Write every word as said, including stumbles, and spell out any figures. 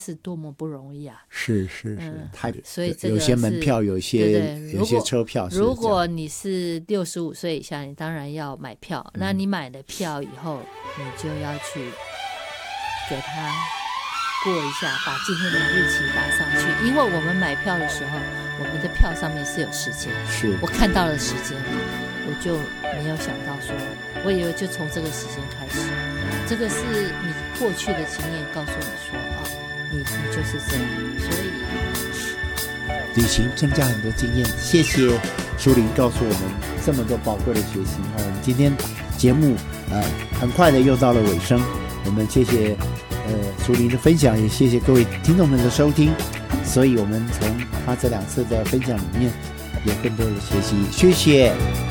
是多么不容易啊！ 是是是， 嗯太所以这个有些门票，有些对对有些车票是这样。 如果你是六十五岁以下，你当然要买票。 嗯、 那你买了票以后，你就要去给他过一下，把今天的日期打上去。因为我们买票的时候，我们的票上面是有时间， 是我看到了时间，我就没有想到说，我以为就从这个时间开始。这个是你过去的经验告诉你说啊。你你就是这样，所以旅行增加很多经验。谢谢淑玲告诉我们这么多宝贵的学习。我们今天节目呃很快的又到了尾声，我们谢谢呃淑玲的分享，也谢谢各位听众们的收听。所以我们从他这两次的分享里面有更多的学习，谢谢。